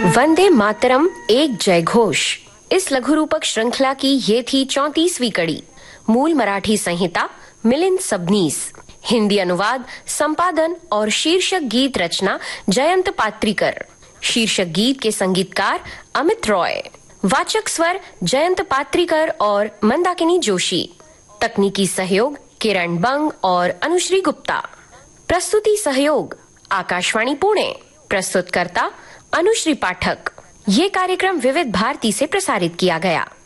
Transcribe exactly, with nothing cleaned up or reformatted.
वंदे मातरम एक जय घोष। इस लघु रूपक श्रृंखला की ये थी चौंतीसवीं कड़ी। मूल मराठी संहिता मिलिंद सबनीस, हिंदी अनुवाद, संपादन और शीर्षक गीत रचना जयंत पात्रिकर। शीर्षक गीत के संगीतकार अमित रॉय। वाचक स्वर जयंत पात्रिकर और मंदाकिनी जोशी। तकनीकी सहयोग किरण बंग और अनुश्री गुप्ता। प्रस्तुति सहयोग आकाशवाणी पुणे। प्रस्तुतकर्ता अनुश्री पाठक। ये कार्यक्रम विविध भारती से प्रसारित किया गया।